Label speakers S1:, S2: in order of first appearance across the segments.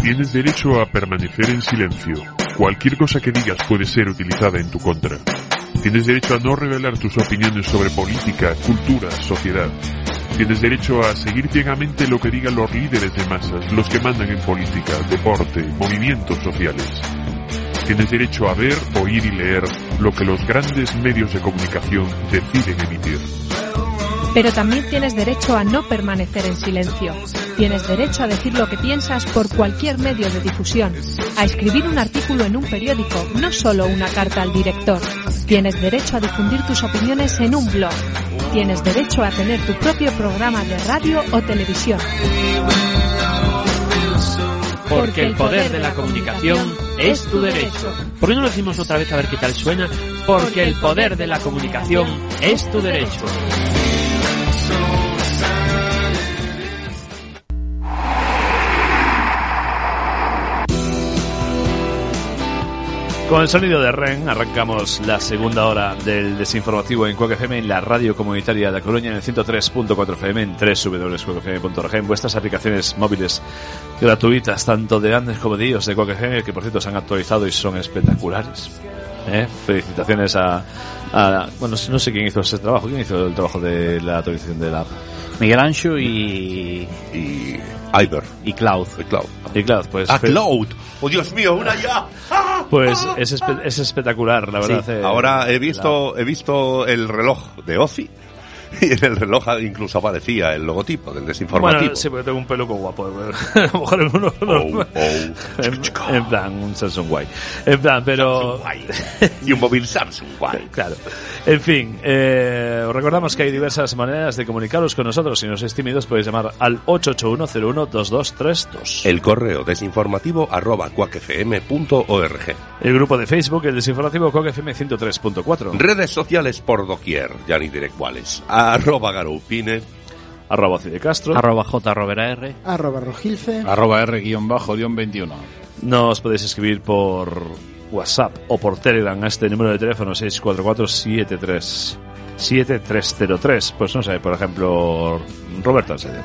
S1: Tienes derecho a permanecer en silencio. Cualquier cosa que digas puede ser utilizada en tu contra. Tienes derecho a no revelar tus opiniones sobre política, cultura, sociedad. Tienes derecho a seguir ciegamente lo que digan los líderes de masas, los que mandan en política, deporte, movimientos sociales. Tienes derecho a ver, oír y leer lo que los grandes medios de comunicación deciden emitir.
S2: Pero también tienes derecho a no permanecer en silencio. Tienes derecho a decir lo que piensas por cualquier medio de difusión, a escribir un artículo en un periódico, no solo una carta al director. Tienes derecho a difundir tus opiniones en un blog. Tienes derecho a tener tu propio programa de radio o televisión.
S3: Porque el poder de la comunicación es tu derecho. ¿Por qué no lo decimos otra vez a ver qué tal suena? Porque el poder de la comunicación es tu derecho.
S4: Con el sonido de Ren arrancamos la segunda hora del desinformativo en Quack FM, en la radio comunitaria de A Coruña, en el 103.4 FM, en www.quackfm.org, en vuestras aplicaciones móviles gratuitas, tanto de Andes como de iOS de Quack FM, que por cierto se han actualizado y son espectaculares. Felicitaciones a bueno, no sé quién hizo ese trabajo. ¿Quién hizo el trabajo de la actualización de la app?
S5: Miguel Ancho y
S6: Iber.
S5: Y Cloud.
S4: Y Cloud, pues...
S6: Cloud. ¡Oh, Dios mío, una ya!
S4: Pues es espectacular, la verdad.
S6: Sí, ahora he visto el reloj de Ozzy. Y en el reloj incluso aparecía el logotipo del desinformativo.
S4: Bueno, sí, porque tengo un pelo guapo. A lo mejor en uno... En plan, un Samsung Guay. En plan, pero...
S6: Y un móvil Samsung Guay.
S4: Claro. En fin, os recordamos que hay diversas maneras de comunicaros con nosotros. Si no sois tímidos, podéis llamar al 881-01-2232.
S6: El correo desinformativo@quackfm.org.
S4: El grupo de Facebook, el desinformativo Quack FM 103.4.
S6: Redes sociales por doquier, ya ni diré cuáles. @Garoupine,
S4: @Cidecastro,
S5: @JRoberAR,
S7: @Rogilfe,
S8: @R_bajo_21.
S4: Nos podéis escribir por WhatsApp o por Telegram a este número de teléfono 644-7303. Pues no sé, por ejemplo, Roberto Ansede.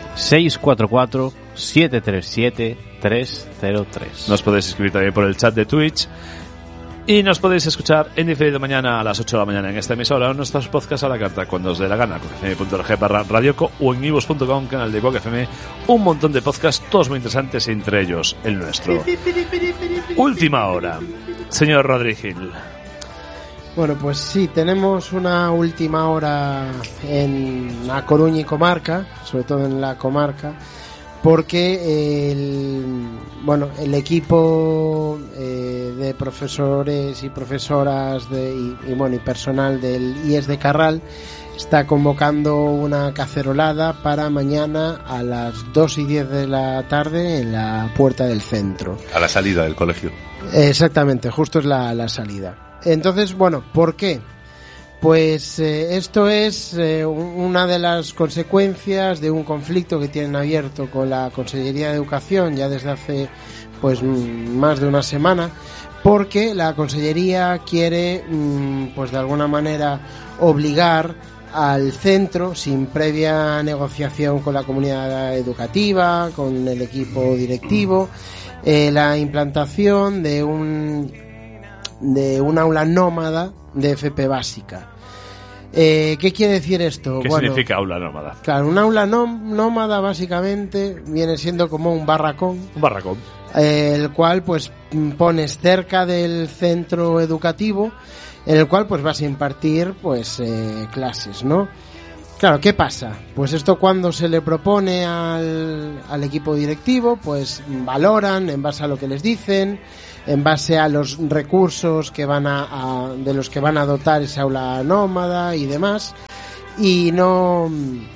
S5: 644-737-303.
S4: Nos podéis escribir también por el chat de Twitch. Y nos podéis escuchar en diferido mañana a las 8 de la mañana en esta emisora o en nuestros podcasts a la carta cuando os dé la gana, quackfm.org/radioco o en ivos.com, canal de Quack FM. Un montón de podcasts, todos muy interesantes, entre ellos el nuestro. Última hora, señor Rodríguez Gil.
S7: Bueno, pues sí, tenemos una última hora en La Coruña y comarca, sobre todo en la comarca, porque el equipo de profesores y profesoras y personal del IES de Carral está convocando una cacerolada para mañana a las 2:10 de la tarde en la puerta del centro.
S6: A la salida del colegio.
S7: Exactamente, justo es la salida. Entonces, bueno, ¿por qué? Pues esto es una de las consecuencias de un conflicto que tienen abierto con la Consellería de Educación ya desde hace pues más de una semana, porque la Consellería quiere pues de alguna manera obligar al centro, sin previa negociación con la comunidad educativa, con el equipo directivo, la implantación de un aula nómada de FP básica. ¿Qué quiere decir esto?
S4: ¿Qué significa aula nómada?
S7: Claro, un aula nómada básicamente viene siendo como un barracón.
S4: Un barracón.
S7: El cual pues pones cerca del centro educativo, en el cual pues vas a impartir pues clases, ¿no? Claro, ¿qué pasa? Pues esto cuando se le propone al equipo directivo, pues valoran en base a lo que les dicen, en base a los recursos que de los que van a dotar esa aula nómada y demás, y no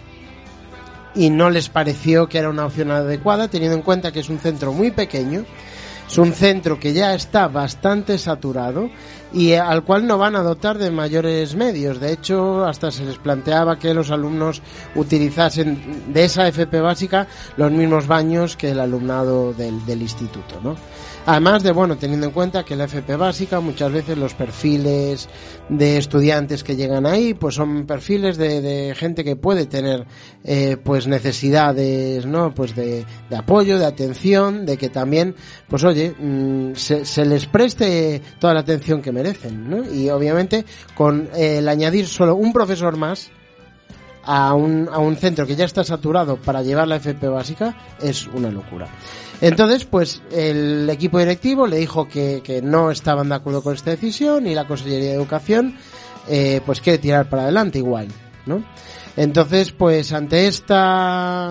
S7: les pareció que era una opción adecuada, teniendo en cuenta que es un centro muy pequeño, es un centro que ya está bastante saturado y al cual no van a dotar de mayores medios. De hecho, hasta se les planteaba que los alumnos utilizasen de esa FP básica los mismos baños que el alumnado del instituto, ¿no? Además de, bueno, teniendo en cuenta que la FP básica, muchas veces los perfiles de estudiantes que llegan ahí, pues son perfiles de gente que puede tener, pues necesidades, ¿no? Pues de apoyo, de atención, de que también, pues oye, se les preste toda la atención que merecen, ¿no? Y obviamente con el añadir solo un profesor más a un centro que ya está saturado para llevar la FP básica es una locura. Entonces, pues el equipo directivo le dijo que no estaban de acuerdo con esta decisión y la Consellería de Educación pues quiere tirar para adelante igual, ¿no? Entonces, pues ante esta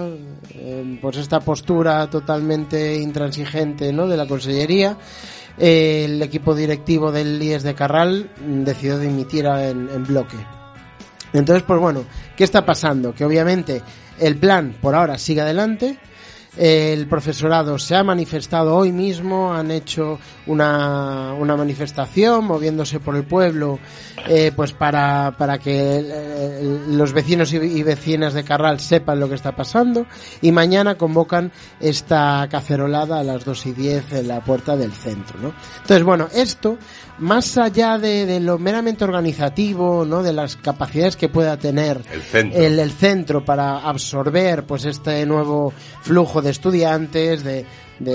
S7: postura totalmente intransigente, ¿no?, de la Consellería, el equipo directivo del IES de Carral decidió dimitir en bloque. Entonces, pues bueno, ¿qué está pasando? Que obviamente el plan por ahora sigue adelante. El profesorado se ha manifestado hoy mismo, han hecho una manifestación moviéndose por el pueblo, pues para que los vecinos y vecinas de Carral sepan lo que está pasando, y mañana convocan esta cacerolada a las 2:10 en la puerta del centro, ¿no? Entonces, bueno, esto, más allá de lo meramente organizativo, ¿no?, de las capacidades que pueda tener el centro para absorber pues este nuevo flujo de estudiantes, de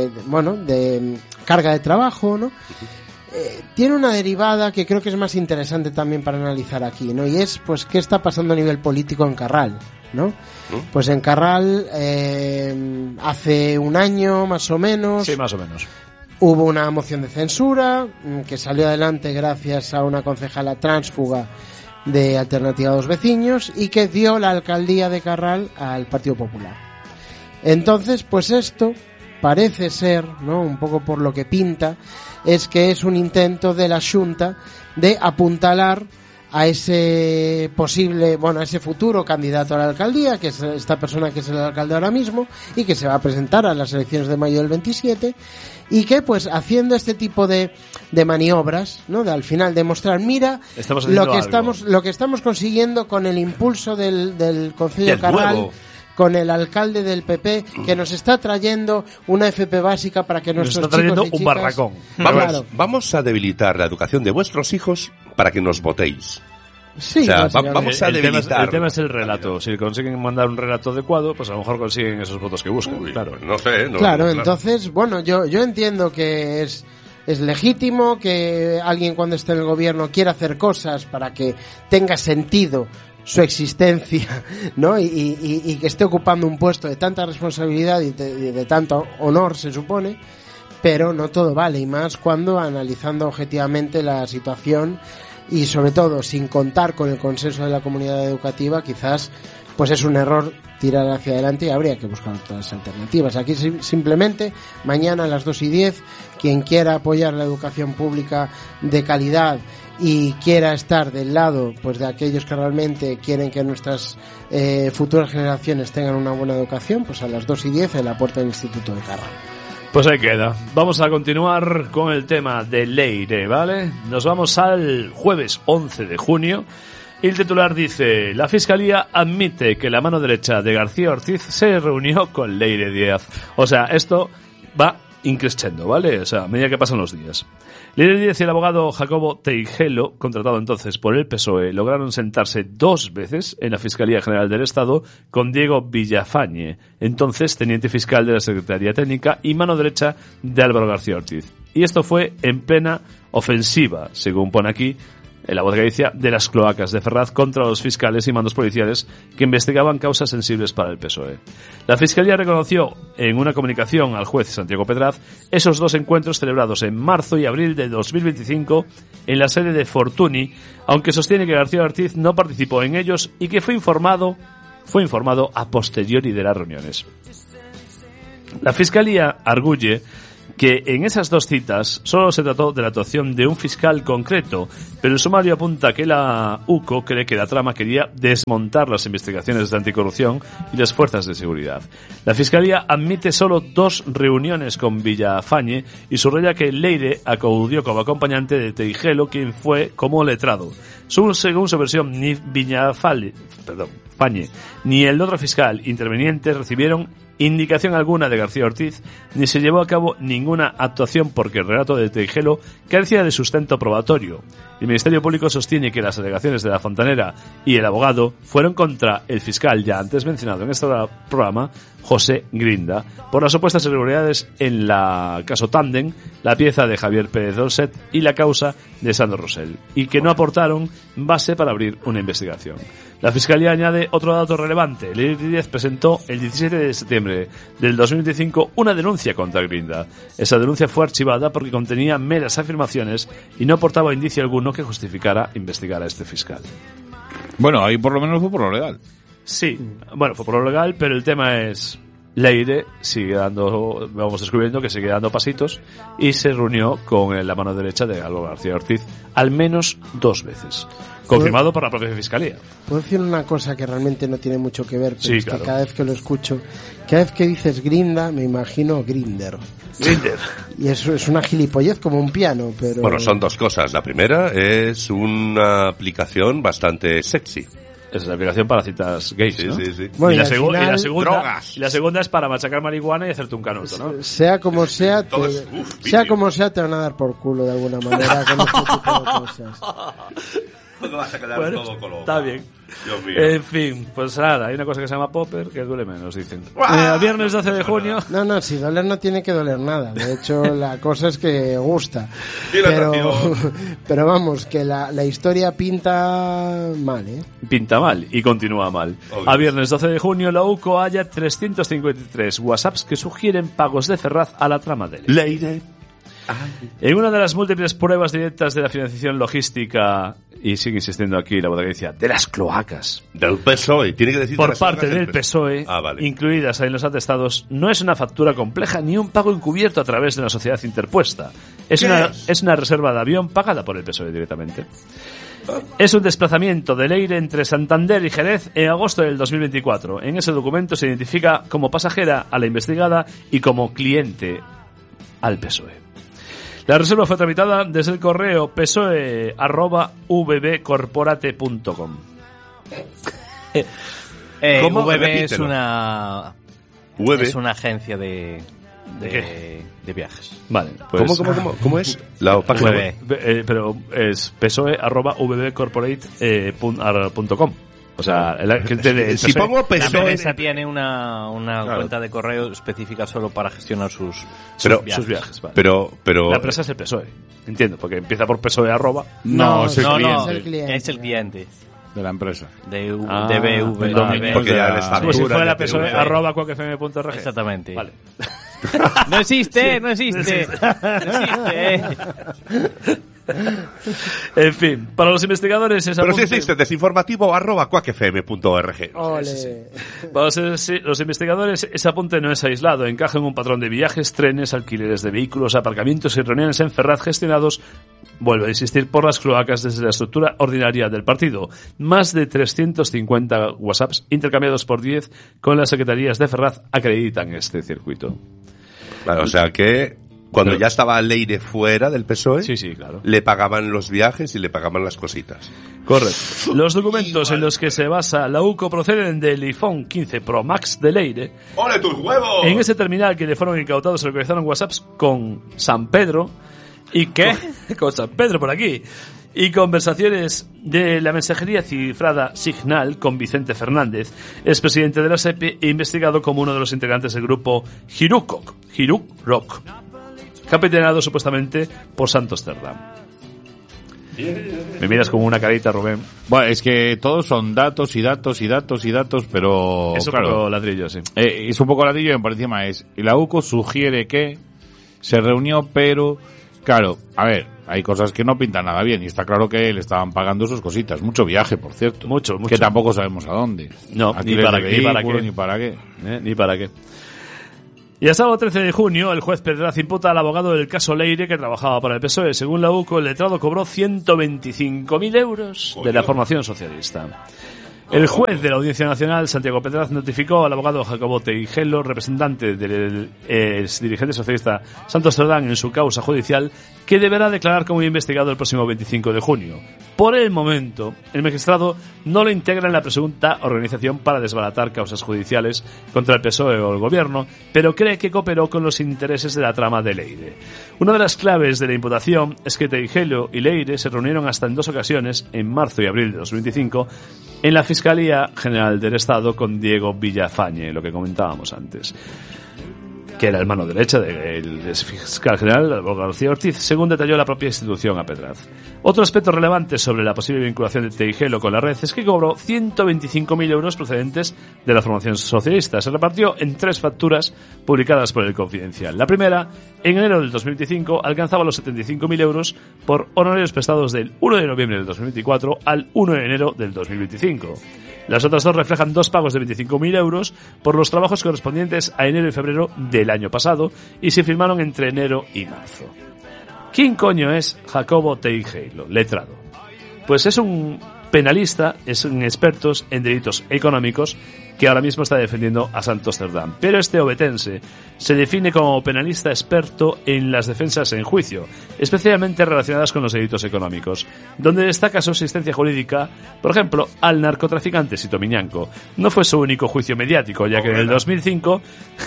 S7: carga de trabajo, ¿no? Tiene una derivada que creo que es más interesante también para analizar aquí, ¿no? Y es, pues, qué está pasando a nivel político en Carral, ¿no? Pues en Carral, hace un año más o menos.
S4: Sí, más o menos.
S7: Hubo una moción de censura que salió adelante gracias a una concejala tránsfuga de Alternativa a los Vecinos y que dio la alcaldía de Carral al Partido Popular. Entonces, pues esto parece ser, ¿no?, un poco por lo que pinta, es que es un intento de la Xunta de apuntalar a ese posible, a ese futuro candidato a la alcaldía, que es esta persona que es el alcalde ahora mismo y que se va a presentar a las elecciones de mayo del 27, y que, pues, haciendo este tipo de maniobras, ¿no?, de al final demostrar, mira lo que estamos consiguiendo con el impulso del Concello de Carral, con el alcalde del PP, que nos está trayendo una FP básica para que nuestros chicos y chicas... Nos está trayendo
S4: un barracón.
S6: Vamos a debilitar la educación de vuestros hijos para que nos votéis.
S7: Sí,
S6: o sea, vamos a debilitar.
S4: El tema es el relato. Si consiguen mandar un relato adecuado, pues a lo mejor consiguen esos votos que buscan. Claro,
S6: no sé.
S7: Claro, entonces, bueno, yo entiendo que es legítimo que alguien cuando esté en el gobierno quiera hacer cosas para que tenga sentido su existencia, ¿no? Y que esté ocupando un puesto de tanta responsabilidad y de tanto honor, se supone, pero no todo vale, y más cuando analizando objetivamente la situación y sobre todo sin contar con el consenso de la comunidad educativa, quizás pues es un error tirar hacia adelante y habría que buscar otras alternativas. Aquí simplemente mañana a las 2:10 quien quiera apoyar la educación pública de calidad y quiera estar del lado, pues, de aquellos que realmente quieren que nuestras futuras generaciones tengan una buena educación, pues a las 2:10 en la puerta del Instituto de Carral.
S4: Pues ahí queda. Vamos a continuar con el tema de Leire, ¿vale? Nos vamos al jueves 11 de junio. Y el titular dice: la Fiscalía admite que la mano derecha de García Ortiz se reunió con Leire Díaz. O sea, esto va increciendo, ¿vale? O sea, a medida que pasan los días. Leire Díaz y el abogado Jacobo Teijelo, contratado entonces por el PSOE, lograron sentarse 2 veces en la Fiscalía General del Estado con Diego Villafañe, entonces teniente fiscal de la Secretaría Técnica y mano derecha de Álvaro García Ortiz. Y esto fue en plena ofensiva, según pone aquí en la voz de Galicia, de las cloacas de Ferraz contra los fiscales y mandos policiales que investigaban causas sensibles para el PSOE. La Fiscalía reconoció en una comunicación al juez Santiago Pedraz esos 2 encuentros celebrados en marzo y abril de 2025 en la sede de Fortuny, aunque sostiene que García Ortiz no participó en ellos y que fue informado a posteriori de las reuniones. La Fiscalía arguye que en esas dos citas solo se trató de la actuación de un fiscal concreto, pero el sumario apunta que la UCO cree que la trama quería desmontar las investigaciones de anticorrupción y las fuerzas de seguridad. La Fiscalía admite solo 2 reuniones con Villafañe y subraya que Leire acudió como acompañante de Teijelo, quien fue como letrado. Según su versión, ni Fañe ni el otro fiscal interveniente recibieron indicación alguna de García Ortiz, ni se llevó a cabo ninguna actuación porque el relato de Teijelo carecía de sustento probatorio. El Ministerio Público sostiene que las alegaciones de la Fontanera y el abogado fueron contra el fiscal ya antes mencionado en este programa, José Grinda, por las supuestas irregularidades en la caso Tandem, la pieza de Javier Pérez Dolcet y la causa de Sandro Rosell, y que no aportaron base para abrir una investigación. La Fiscalía añade otro dato relevante. Leire Díez presentó el 17 de septiembre del 2025 una denuncia contra Grinda. Esa denuncia fue archivada porque contenía meras afirmaciones y no aportaba indicio alguno que justificara investigar a este fiscal.
S8: Bueno, ahí por lo menos fue por lo legal.
S4: Sí, bueno, fue por lo legal, pero el tema es... Leire sigue dando, vamos descubriendo que sigue dando pasitos y se reunió con la mano derecha de Álvaro García Ortiz al menos 2 veces. Confirmado por la propia Fiscalía.
S7: Puedo decir una cosa que realmente no tiene mucho que ver, pero
S4: sí,
S7: es
S4: claro.
S7: Que cada vez que lo escucho, cada vez que dices Grinda, me imagino Grinder.
S4: Grinder.
S7: Y eso es una gilipollez como un piano, pero...
S6: Bueno, son 2 cosas. La primera es una aplicación bastante sexy.
S4: Esa es la aplicación para citas gays,
S6: Sí,
S4: ¿no?
S6: sí, sí.
S7: Bueno,
S4: y, la
S7: al final,
S6: drogas.
S4: y la segunda es para machacar marihuana y hacerte un canuto, ¿no?
S7: Sea como sea,
S6: Entonces,
S7: sea como sea, te van a dar por culo de alguna manera con este tipo de cosas.
S6: ¿Cuándo vas a quedar
S4: Bueno,
S6: todo color?
S4: está bien.
S6: Dios mío.
S4: En fin, pues nada, hay una cosa que se llama Popper que duele menos, dicen. Viernes 12 de junio.
S7: No, si doler no tiene que doler nada. De hecho, la cosa es que gusta.
S6: Y la
S7: Pero,
S6: atracción.
S7: pero vamos, que la historia pinta mal, ¿eh?
S4: Pinta mal y continúa mal.
S6: Obvio.
S4: A viernes 12 de junio, la UCO halla 353 WhatsApps que sugieren pagos de Ferraz a la trama de
S6: Leire.
S4: En una de las múltiples pruebas directas de la financiación logística, y sigue insistiendo aquí la audiencia, de las cloacas,
S6: Del PSOE. Tiene que decir
S4: por
S6: de las
S4: parte
S6: cosas
S4: del PSOE,
S6: Vale.
S4: incluidas en los atestados, no es una factura compleja ni un pago encubierto a través de una sociedad interpuesta. Es una reserva de avión pagada por el PSOE directamente. Es un desplazamiento de Leire entre Santander y Jerez en agosto del 2024. En ese documento se identifica como pasajera a la investigada y como cliente al PSOE. La reserva fue tramitada desde el correo psoe@vbcorporate.com.
S6: ¿Cómo?
S5: VB es
S6: Repítelo.
S5: una agencia de viajes.
S4: Vale, pues...
S6: ¿Cómo es? La página web.
S4: pero es psoe@vbcorporate.com. O sea, el
S6: Si pongo
S5: La
S6: PSOE...
S5: empresa tiene una
S4: Claro.
S5: cuenta de correo específica solo para gestionar sus
S6: Pero-
S4: sus viajes, vale.
S6: Pero...
S4: La empresa es el PSOE, entiendo, porque empieza por PSOE @.
S8: No, es el
S5: no,
S8: cliente
S7: Es el cliente.
S5: es el cliente
S8: de la empresa.
S5: de
S4: Ah,
S5: DBV.
S4: perdón,
S6: porque ya les
S4: Como si
S6: factura,
S4: fuera
S6: ya te
S4: PSOE
S6: digo.
S4: @cuacfm.org.
S5: Exactamente.
S4: Vale.
S5: No existe, no existe. No existe.
S4: En fin, para los investigadores esa
S6: Pero si existe, desinformativo @cuacfm.org.
S7: Ole.
S4: Para los investigadores, ese apunte no es aislado, encaja en un patrón de viajes, trenes, alquileres de vehículos, aparcamientos y reuniones en Ferraz gestionados, vuelvo a insistir, por las cloacas desde la estructura ordinaria del partido. Más de 350 WhatsApps intercambiados por 10 con las secretarías de Ferraz acreditan este circuito.
S6: Vale, o sea que cuando ya estaba Leire fuera del PSOE,
S4: Sí, sí, claro.
S6: le pagaban los viajes y le pagaban las cositas.
S4: Correcto. Los documentos en los que se basa la UCO proceden del iPhone 15 Pro Max de Leire.
S6: ¡Ole tus huevos!
S4: En ese terminal que le fueron incautados se localizaron WhatsApps con San Pedro. ¿Y qué? Con San Pedro por aquí. Y conversaciones de la mensajería cifrada Signal con Vicente Fernández, expresidente de la SEPI e investigado como uno de los integrantes del grupo Hiruk Rock, capitaneado supuestamente por Santos Cerdán. Me miras como una carita, Rubén.
S8: Bueno, es que todos son datos y datos y datos y datos, pero
S4: Es un
S8: claro,
S4: poco ladrillo, sí.
S8: es un poco ladrillo y por encima es. Y la UCO sugiere que se reunió, pero claro, a ver, hay cosas que no pintan nada bien y está claro que le estaban pagando sus cositas. Mucho viaje, por cierto.
S4: Mucho.
S8: Que tampoco sabemos a dónde.
S4: No,
S8: Aquí
S4: ni para qué.
S8: Ni para qué.
S4: Ni para qué. Y el sábado 13 de junio, el juez Pedraz imputa al abogado del caso Leire, que trabajaba para el PSOE. Según la UCO, el letrado cobró 125.000 euros de la formación socialista. El juez de la Audiencia Nacional, Santiago Pedraz, notificó al abogado Jacobo Teijelo, representante del dirigente socialista Santos Cerdán en su causa judicial, que deberá declarar como investigado el próximo 25 de junio. Por el momento, el magistrado no lo integra en la presunta organización para desbaratar causas judiciales contra el PSOE o el gobierno, pero cree que cooperó con los intereses de la trama de Leire. Una de las claves de la imputación es que Teijelo y Leire se reunieron hasta en 2 ocasiones, en marzo y abril de 2025, en la Fiscalía General del Estado con Diego Villafañe, lo que comentábamos antes, que era el mano derecha del fiscal general, el abogado García Ortiz, según detalló la propia institución a Pedraz. Otro aspecto relevante sobre la posible vinculación de Teijelo con la red es que cobró 125.000 euros procedentes de la formación socialista. Se repartió en 3 facturas publicadas por el Confidencial. La primera, en enero del 2025, alcanzaba los 75.000 euros por honorarios prestados del 1 de noviembre del 2024 al 1 de enero del 2025. Las otras 2 reflejan 2 pagos de 25.000 euros por los trabajos correspondientes a enero y febrero del año pasado y se firmaron entre enero y marzo. ¿Quién coño es Jacobo Teijelo, letrado? Pues es un penalista, es un experto en delitos económicos que ahora mismo está defendiendo a Santos Cerdán. Pero este obetense se define como penalista experto en las defensas en juicio, especialmente relacionadas con los delitos económicos, donde destaca su asistencia jurídica, por ejemplo, al narcotraficante Sito Miñanco. No fue su único juicio mediático, ya que en el 2005...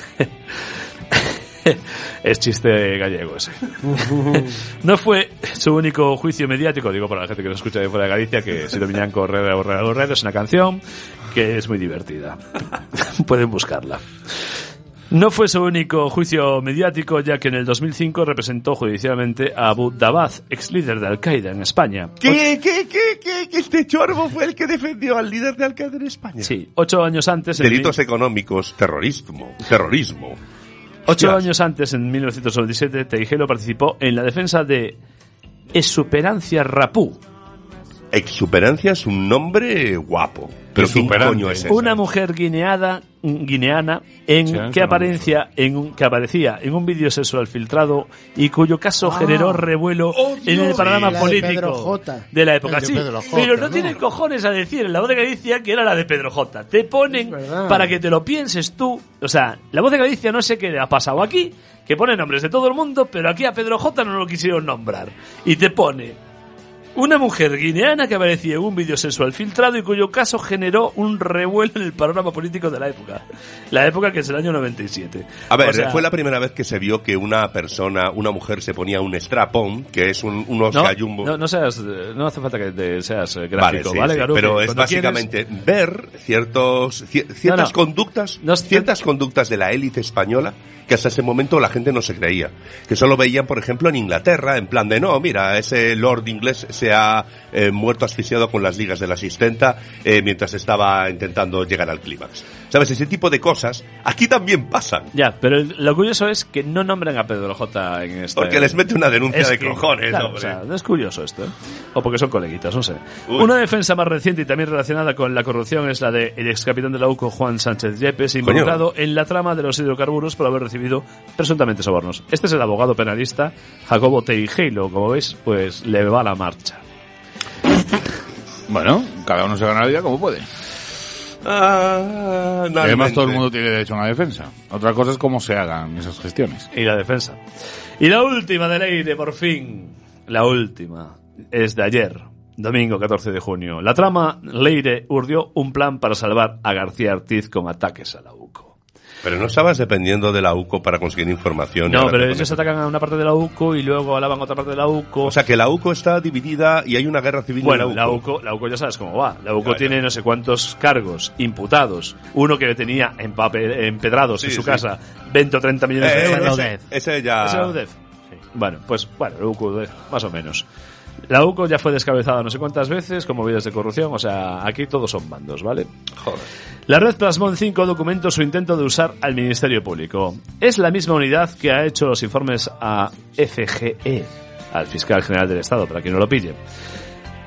S4: es chiste gallego ese. No fue su único juicio mediático, digo para la gente que nos escucha de fuera de Galicia, que Sito Miñanco Red es una canción que es muy divertida. Pueden buscarla. No fue su único juicio mediático, ya que en el 2005 representó judicialmente a Abu Dabad, ex líder de Al-Qaeda en España.
S6: ¿Qué? ¿Este chorbo fue el que defendió al líder de Al-Qaeda en España?
S4: Sí, 8 años antes...
S6: Delitos económicos, terrorismo.
S4: 8 años antes, en 1997, Teijelo participó en la defensa de Exuperancia Rapú.
S6: Exuperancia es un nombre guapo. Pero ¿qué coño es eso?
S4: Una mujer guineana que aparecía en un vídeo sexual filtrado y cuyo caso generó revuelo en el panorama político de la época. Sí, pero no tienen cojones a decir en La Voz de Galicia que era la de Pedro J. Te ponen para que te lo pienses tú. O sea, La Voz de Galicia no sé qué ha pasado aquí, que pone nombres de todo el mundo, pero aquí a Pedro J no lo quisieron nombrar. Y te pone... una mujer guineana que aparecía en un vídeo sexual filtrado y cuyo caso generó un revuelo en el panorama político de la época. La época que es el año 97.
S6: A ver, fue la primera vez que se vio que una mujer se ponía un strap-on, que es unos gallumbos.
S4: No hace falta que seas gráfico, ¿vale?
S6: Sí, pero es básicamente ver ciertas conductas de la élite española que hasta ese momento la gente no se creía. Que solo veían, por ejemplo, en Inglaterra, en plan de, no, mira, ese lord inglés se ha muerto asfixiado con las ligas de la asistenta mientras estaba intentando llegar al clímax. ¿Sabes? Ese tipo de cosas aquí también pasan.
S4: Ya, pero lo curioso es que no nombran a Pedro J en este...
S6: Porque les mete una denuncia de cojones,
S4: claro,
S6: hombre.
S4: O sea, es curioso esto, ¿eh? O porque son coleguitas, no sé. Una defensa más reciente y también relacionada con la corrupción es la del ex capitán de la UCO, Juan Sánchez Yepes, involucrado en la trama de los hidrocarburos por haber recibido presuntamente sobornos. Este es el abogado penalista Jacobo Teijelo. Como veis, pues le va la marcha.
S8: Bueno, cada uno se gana la vida como puede. Además, todo el mundo tiene derecho a una defensa. Otra cosa es cómo se hagan esas gestiones.
S4: Y la defensa. Y la última de Leire, por fin. La última es de ayer, domingo 14 de junio. La trama Leire urdió un plan para salvar a García Ortiz con ataques a la UCO.
S6: Pero no estabas dependiendo de la UCO para conseguir información.
S4: No, pero ellos atacan a una parte de la UCO y luego alaban a otra parte de la UCO.
S6: O sea, que la UCO está dividida y hay una guerra civil en la UCO.
S4: La UCO ya sabes cómo va. La UCO tiene no sé cuántos cargos imputados. Uno que le tenía empedrados en su casa 20 o 30 millones de euros.
S6: Ese ya...
S4: ¿Ese era UDEF? Sí. Bueno, la UCO más o menos. La UCO ya fue descabezada no sé cuántas veces con movidas de corrupción, o sea, aquí todos son bandos, ¿vale?
S6: Joder.
S4: La red plasmó en 5 documentos su intento de usar al Ministerio Público. Es la misma unidad que ha hecho los informes a FGE, al Fiscal General del Estado, para quien no lo pille.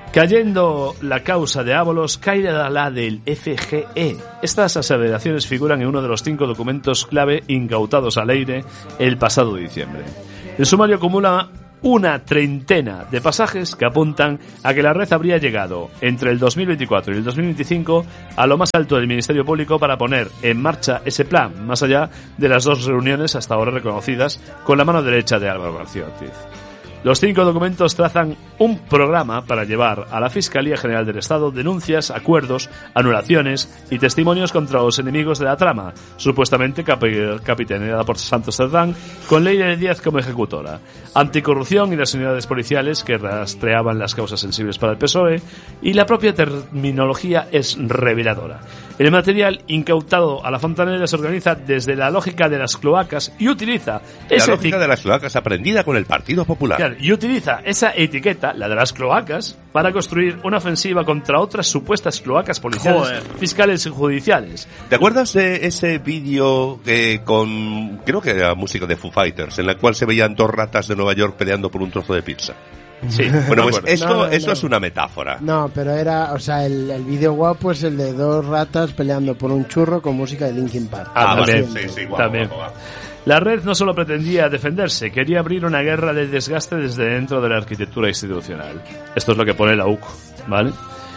S4: Cayendo la causa de Ábalos, cae la del FGE. Estas aseveraciones figuran en uno de los 5 documentos clave incautados a Leire el pasado diciembre. El sumario acumula una treintena de pasajes que apuntan a que la red habría llegado entre el 2024 y el 2025 a lo más alto del Ministerio Público para poner en marcha ese plan, más allá de las 2 reuniones hasta ahora reconocidas con la mano derecha de Álvaro García Ortiz. Los 5 documentos trazan un programa para llevar a la Fiscalía General del Estado denuncias, acuerdos, anulaciones y testimonios contra los enemigos de la trama, supuestamente capitaneada por Santos Cerdán, con Leire Díaz como ejecutora, anticorrupción y las unidades policiales que rastreaban las causas sensibles para el PSOE, y la propia terminología es reveladora. El material incautado a la Fontanella se organiza desde la lógica de las cloacas y utiliza
S6: la lógica de las cloacas aprendida con el Partido Popular.
S4: Claro, y utiliza esa etiqueta, la de las cloacas, para construir una ofensiva contra otras supuestas cloacas policiales, fiscales y judiciales.
S6: ¿Te acuerdas de ese vídeo con, creo que era música de Foo Fighters, en la cual se veían 2 ratas de Nueva York peleando por un trozo de pizza?
S4: Sí,
S6: bueno, pues esto es una metáfora.
S7: No, pero era, o sea, el vídeo guapo es el de 2 ratas peleando por un churro con música de Linkin Park.
S4: También,
S6: sí, guapo,
S4: también.
S6: Guapo.
S4: La red no solo pretendía defenderse, quería abrir una guerra de desgaste desde dentro de la arquitectura institucional. Esto es lo que pone la UCO, ¿vale?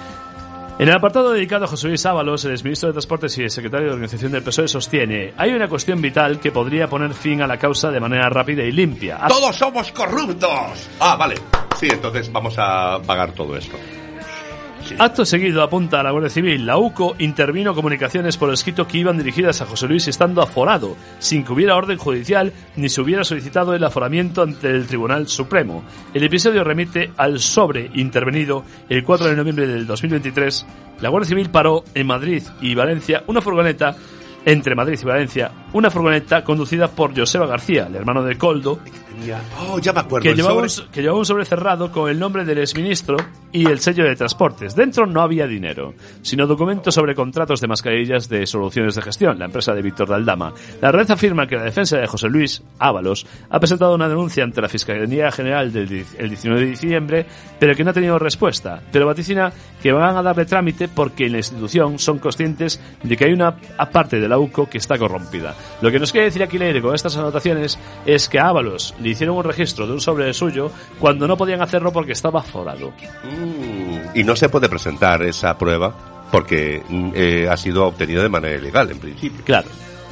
S4: En el apartado dedicado a José Luis Ábalos, el exministro de Transportes y el secretario de Organización del PSOE sostiene: hay una cuestión vital que podría poner fin a la causa de manera rápida y limpia.
S6: ¡Todos somos corruptos! Ah, vale. Sí, entonces vamos a pagar todo esto. Sí.
S4: Acto seguido, apunta a la Guardia Civil, la UCO intervino comunicaciones por escrito que iban dirigidas a José Luis estando aforado, sin que hubiera orden judicial ni se hubiera solicitado el aforamiento ante el Tribunal Supremo. El episodio remite al sobre intervenido el 4 de noviembre del 2023. La Guardia Civil paró en Madrid y Valencia una furgoneta, entre Madrid y Valencia, una furgoneta conducida por Joseba García, el hermano de Coldo,
S6: ya me acuerdo,
S4: que llevaba un sobre cerrado con el nombre del exministro y el sello de transportes. Dentro no había dinero, sino documentos sobre contratos de mascarillas de Soluciones de Gestión, la empresa de Víctor de Aldama. La red afirma que la defensa de José Luis Ábalos ha presentado una denuncia ante la Fiscalía General el 19 de diciembre, pero que no ha tenido respuesta. Pero vaticina que van a darle trámite porque en la institución son conscientes de que hay una parte de la UCO que está corrompida. Lo que nos quiere decir aquí Leire con estas anotaciones es que a Ábalos le hicieron un registro de un sobre suyo cuando no podían hacerlo porque estaba forado.
S6: Y no se puede presentar esa prueba porque ha sido obtenida de manera ilegal, en principio.
S4: Claro.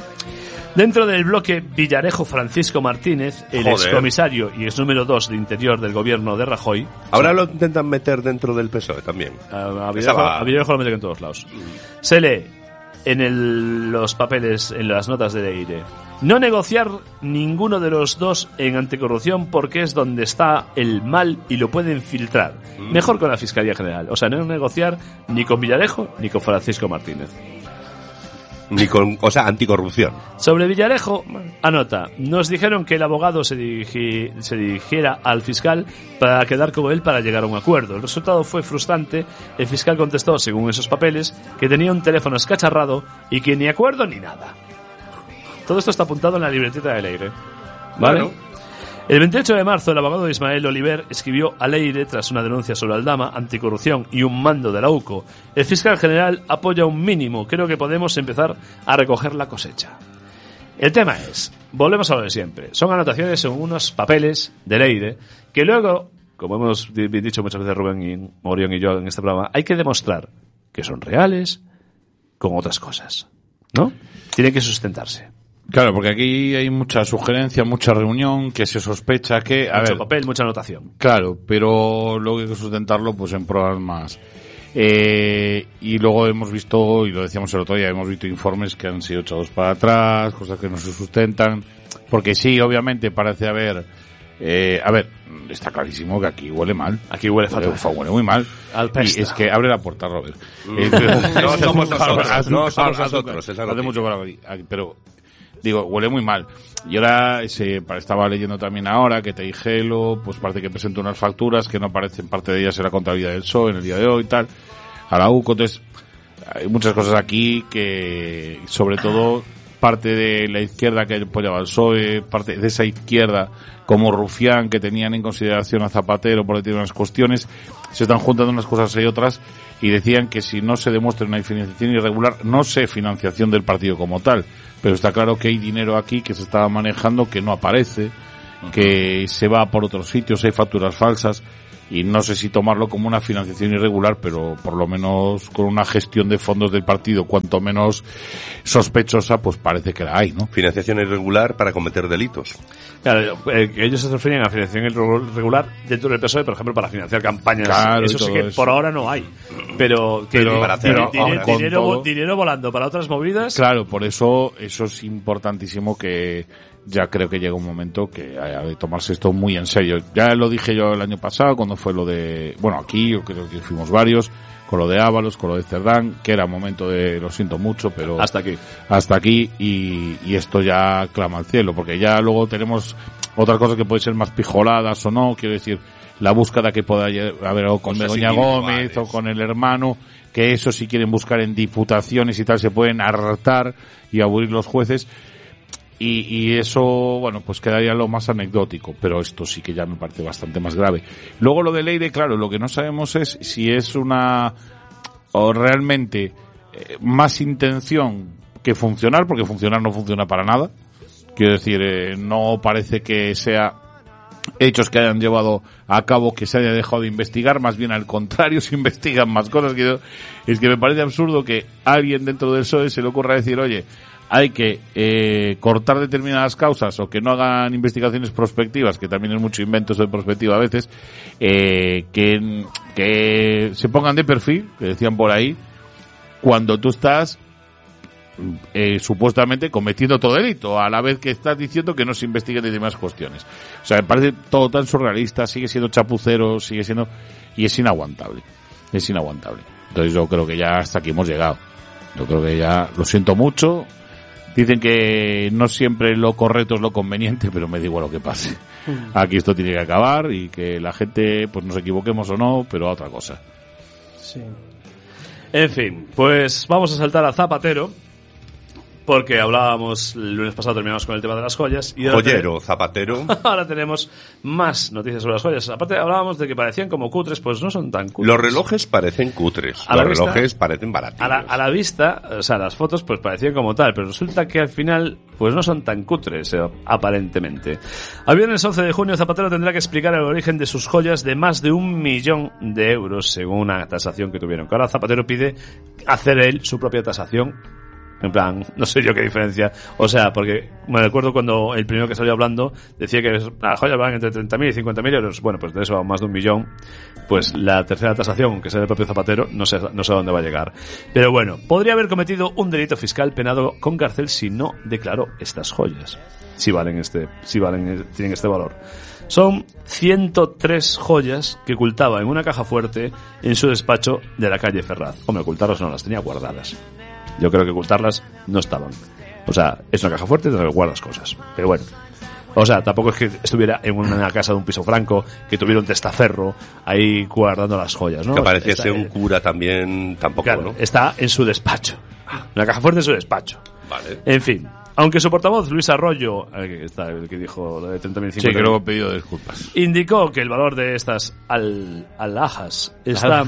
S4: Dentro del bloque Villarejo Francisco Martínez, el excomisario y ex número 2 de Interior del gobierno de Rajoy.
S6: Ahora lo intentan meter dentro del PSOE también.
S4: A Villarejo lo meten en todos lados. Se lee en los papeles, en las notas de Leire: no negociar ninguno de los dos en anticorrupción porque es donde está el mal y lo pueden filtrar. Mejor con la Fiscalía General. O sea, no negociar ni con Villarejo ni con Francisco Martínez.
S6: Anticorrupción.
S4: Sobre Villarejo, anota: nos dijeron que el abogado se dirigiera al fiscal para quedar con él para llegar a un acuerdo. El resultado fue frustrante. El fiscal contestó, según esos papeles, que tenía un teléfono escacharrado y que ni acuerdo ni nada. Todo esto está apuntado en la libretita de Leire, ¿vale? Bueno. El 28 de marzo, el abogado Ismael Oliver escribió a Leire tras una denuncia sobre Aldama, anticorrupción y un mando de la UCO. El fiscal general apoya un mínimo. Creo que podemos empezar a recoger la cosecha. El tema es, volvemos a lo de siempre. Son anotaciones en unos papeles de Leire que luego, como hemos dicho muchas veces Rubén y Morión y yo en este programa, hay que demostrar que son reales con otras cosas, ¿no? Tienen que sustentarse.
S8: Claro, porque aquí hay mucha sugerencia, mucha reunión, que se sospecha que...
S4: Mucho papel, mucha anotación.
S8: Claro, pero luego hay que sustentarlo pues en pruebas más. Y luego hemos visto, y lo decíamos el otro día, hemos visto informes que han sido echados para atrás, cosas que no se sustentan, porque sí, obviamente parece haber... está clarísimo que aquí huele mal.
S4: Aquí huele fatal.
S8: Huele muy mal.
S4: Alpesta.
S8: Y es que abre la puerta, Robert.
S6: No somos nosotros.
S8: Hace mucho calor aquí, pero... Digo, huele muy mal. Y ahora estaba leyendo también ahora que Teijelo, pues parece que presenta unas facturas que no aparecen, parte de ellas en la contabilidad del PSOE en el día de hoy y tal, a la UCO. Entonces, hay muchas cosas aquí que, sobre todo, parte de la izquierda que apoyaba al PSOE, parte de esa izquierda como Rufián, que tenían en consideración a Zapatero por determinadas cuestiones, se están juntando unas cosas y otras, y decían que si no se demuestra una financiación irregular, no sé financiación del partido como tal, pero está claro que hay dinero aquí que se estaba manejando que no aparece, que se va por otros sitios, hay facturas falsas, y no sé si tomarlo como una financiación irregular, pero por lo menos con una gestión de fondos del partido cuanto menos sospechosa, pues parece que la hay, ¿no?
S6: Financiación irregular para cometer delitos.
S4: Claro, ellos se referían a financiación irregular dentro del PSOE, por ejemplo, para financiar campañas.
S8: Claro,
S4: eso sí que
S8: eso.
S4: Por ahora no hay. Pero dinero volando para otras movidas.
S8: Claro, por eso es importantísimo que ya creo que llega un momento que haya de tomarse esto muy en serio. Ya lo dije yo el año pasado cuando fue lo de, bueno, aquí yo creo que fuimos varios, con lo de Ábalos, con lo de Cerdán, que era momento de, lo siento mucho, pero
S4: hasta aquí
S8: y esto ya clama al cielo, porque ya luego tenemos otras cosas que pueden ser más pijoladas o no, quiero decir, la búsqueda que pueda haber con Begoña Gómez o con el hermano, que eso si quieren buscar en diputaciones y tal se pueden hartar y aburrir los jueces. Y eso, bueno, pues quedaría lo más anecdótico, pero esto sí que ya me parece bastante más grave. Luego lo de Leire, claro, lo que no sabemos es si es o realmente más intención que funcionar, porque funcionar no funciona para nada. Quiero decir, no parece que sea hechos que hayan llevado a cabo que se haya dejado de investigar, más bien al contrario, se investigan más cosas. Es que me parece absurdo que alguien dentro del PSOE se le ocurra decir, oye, hay que cortar determinadas causas o que no hagan investigaciones prospectivas, que también es mucho invento eso de prospectiva a veces, que se pongan de perfil, que decían por ahí, cuando tú estás supuestamente cometiendo todo delito, a la vez que estás diciendo que no se investiguen determinadas cuestiones. O sea, me parece todo tan surrealista, sigue siendo chapucero, y es inaguantable. Es inaguantable. Entonces yo creo que ya hasta aquí hemos llegado. Yo creo que ya, lo siento mucho. Dicen que no siempre lo correcto es lo conveniente, pero me da igual lo que pase. Aquí esto tiene que acabar y que la gente, pues nos equivoquemos o no, pero a otra cosa.
S7: Sí.
S4: En fin, pues vamos a saltar a Zapatero, porque hablábamos el lunes pasado, terminamos con el tema de las joyas. Y
S6: Joyero, Zapatero.
S4: Ahora tenemos más noticias sobre las joyas. Aparte hablábamos de que parecían como cutres, pues no son tan cutres.
S6: Los relojes parecen cutres, los relojes parecen baratos.
S4: A la vista, o sea, las fotos pues parecían como tal, pero resulta que al final pues no son tan cutres, aparentemente. El viernes 11 de junio Zapatero tendrá que explicar el origen de sus joyas de más de 1 millón de euros, según una tasación que tuvieron. Que ahora Zapatero pide hacer él su propia tasación. En plan, no sé yo qué diferencia. O sea, porque me recuerdo cuando el primero que salió hablando decía que las joyas van entre 30.000 y 50.000 euros. Bueno, pues de eso a más de 1 millón. Pues la tercera tasación, que sea del propio Zapatero, no sé a dónde va a llegar. Pero bueno, podría haber cometido un delito fiscal penado con cárcel si no declaró estas joyas. Tienen este valor. Son 103 joyas que ocultaba en una caja fuerte en su despacho de la calle Ferraz. Hombre, ocultarlas no, las tenía guardadas. Yo creo que ocultarlas no estaban. O sea, es una caja fuerte donde guardas cosas. Pero bueno. O sea, tampoco es que estuviera en una casa de un piso franco, que tuviera un testaferro ahí guardando las joyas, ¿no?
S6: Que pareciese un cura también, tampoco,
S4: claro,
S6: ¿no?
S4: Está en su despacho. Una caja fuerte en su despacho.
S6: Vale.
S4: En fin. Aunque su portavoz, Luis Arroyo, el que dijo lo de 30.000,
S8: sí, que luego he pedido disculpas,
S4: indicó que el valor de estas alhajas está...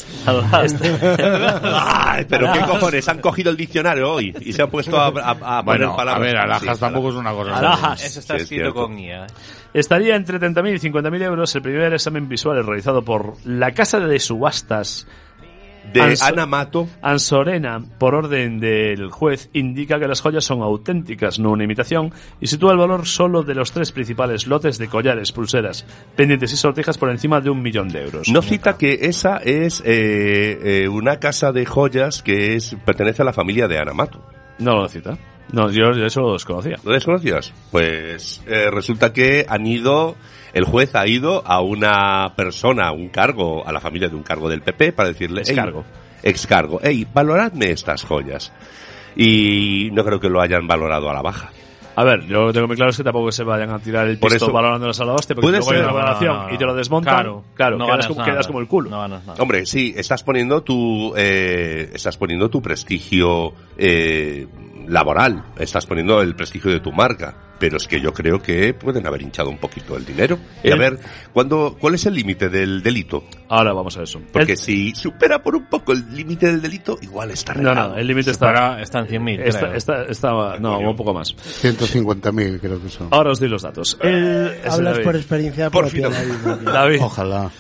S6: Ay, pero qué cojones, han cogido el diccionario hoy y se han puesto a poner palabras.
S8: A ver, alhajas tampoco es una cosa.
S5: Alhajas, eso está escrito con guía.
S4: Estaría entre 30.000 y 50.000 euros el primer examen visual realizado por la Casa de Subastas
S6: de Ana Mato.
S4: Ansorena, por orden del juez, indica que las joyas son auténticas, no una imitación, y sitúa el valor solo de los 3 principales lotes de collares, pulseras, pendientes y sortijas por encima de 1 millón de euros.
S6: No cita que esa es una casa de joyas que pertenece a la familia de Ana Mato.
S4: No lo cita. No, yo eso lo desconocía.
S6: ¿Lo desconocías? Pues resulta que el juez ha ido a una persona, a un cargo, a la familia de un cargo del PP para decirle... Excargo. Ey, valoradme estas joyas. Y no creo que lo hayan valorado a la baja.
S4: A ver, yo lo que tengo muy claro es que tampoco se vayan a tirar el pisto valorándolas a la hostia, porque luego hay una valoración y te lo desmontan. Claro, no quedas como el culo.
S5: No ganas nada.
S6: Hombre, sí, estás poniendo tu prestigio laboral, estás poniendo el prestigio de tu marca, pero es que yo creo que pueden haber hinchado un poquito el dinero. Y a ver, ¿cuál es el límite del delito?
S4: Ahora vamos a eso.
S6: Porque si supera por un poco el límite del delito, igual está regalado.
S4: No, el límite está en 100.000. No, un poco más.
S9: 150.000 creo que son.
S4: Ahora os doy los datos.
S7: Hablas por experiencia propia,
S6: David.
S9: Ojalá.